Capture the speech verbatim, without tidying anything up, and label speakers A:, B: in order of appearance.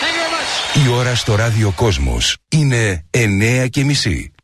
A: Η ώρα στο ράδιο Κόσμος είναι εννέα και μισή.